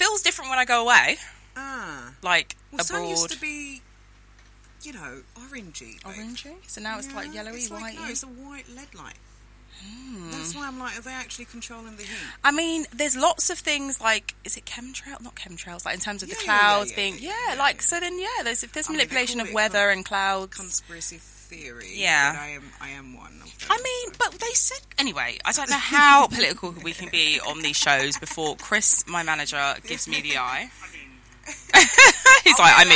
feels different when I go away. Like well, abroad. sun used to be, orangey. Babe. Orangey? So now it's like yellowy, whitey? No, it's a white lead light. That's why I'm like, are they actually controlling the heat? I mean, there's lots of things like, is it chemtrail? Not chemtrails, like in terms of the clouds being, so then, there's manipulation of weather and clouds. Conspiracy theory. Yeah. But I am one. But they said, anyway, I don't know how political we can be on these shows before Chris, my manager, gives me the eye. He's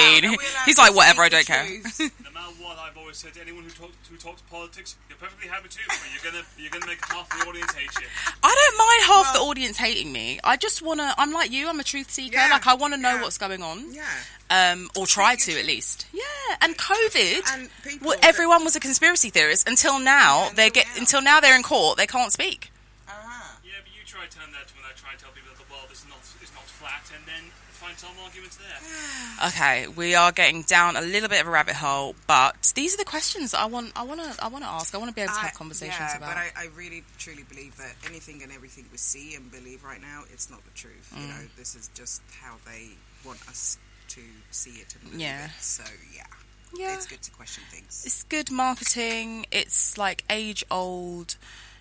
like, whatever, I don't care. No matter what, I've always said to anyone who talks politics, you're perfectly happy to, but you're gonna make half the audience hate you. I don't mind half the audience hating me. I just wanna. I'm like you. I'm a truth seeker. Yeah, like I want to know what's going on. Yeah. Or try to at least. Yeah. And COVID. And everyone was a conspiracy theorist until now. Until now they're in court. They can't speak. Yeah, but you try to turn that when I try to tell people that the world is not flat, and then find some arguments there. Okay, we are getting down a little bit of a rabbit hole, but these are the questions that I want to ask. I want to be able to have conversations about. But I really truly believe that anything and everything we see and believe right now, it's not the truth. This is just how they want us to see it and believe it. So it's good to question things. It's good marketing. It's like age old.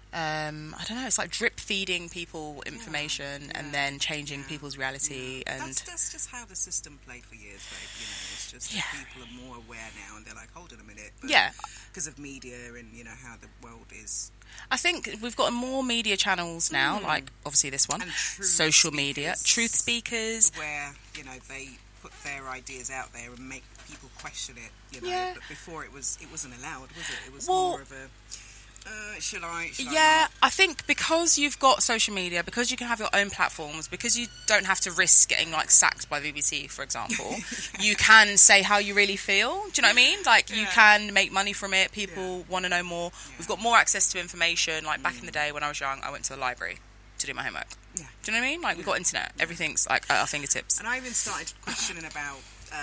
I don't know, it's like drip feeding people information and then changing people's reality. And that's just how the system played for years, babe. It's just that people are more aware now and they're like, hold on a minute. But because of media and, how the world is. I think we've got more media channels now, like obviously this one, social media, truth speakers. Where, they put their ideas out there and make people question it, But before it wasn't allowed, was it? It was more of a... should I I think because you've got social media, because you can have your own platforms, because you don't have to risk getting like sacked by the BBC, for example, you can say how you really feel. Do you know what I mean? Like you can make money from it. People want to know more. We've got more access to information. Like back in the day when I was young, I went to the library to do my homework. Do you know what I mean? Like we've got internet. Everything's like at our fingertips. And I even started questioning about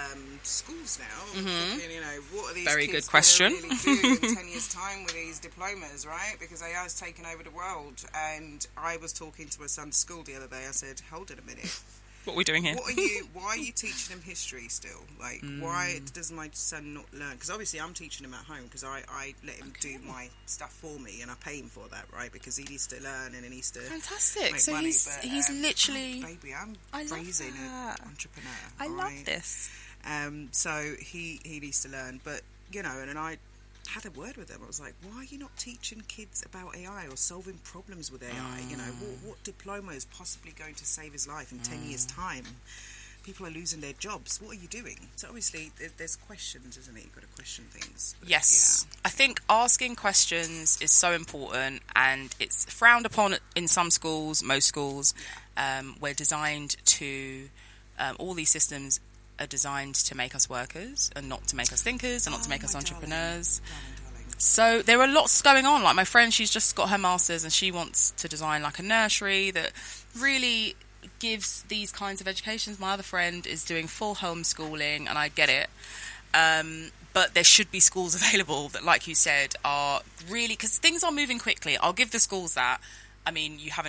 schools now. Thinking, what are these Very kids good question. Really do in 10 years' time with these diplomas, right? Because AI has taken over the world. And I was talking to my son's school the other day. I said, hold it a minute. What are we doing here? Why are you teaching him history still? Like, why does my son not learn? Because obviously I'm teaching him at home because I let him do my stuff for me and I pay him for that, right? Because he needs to learn and he needs to Fantastic. make So money. he's literally... baby, I'm raising an entrepreneur. I love this. So he needs to learn. But, and I had a word with them. I was like, why are you not teaching kids about AI or solving problems with AI? What diploma is possibly going to save his life in 10 years' time? People are losing their jobs. What are you doing? So obviously there's questions, isn't it? You've got to question things. But yes. I think asking questions is so important, and it's frowned upon in some schools, most schools. We're designed to... all these systems are designed to make us workers and not to make us thinkers and not to make us entrepreneurs. Darling. So there are lots going on. Like my friend, she's just got her master's and she wants to design like a nursery that really gives these kinds of educations. My other friend is doing full homeschooling, and I get it. But there should be schools available that, like you said, are really... Because things are moving quickly. I'll give the schools that. I mean, you haven't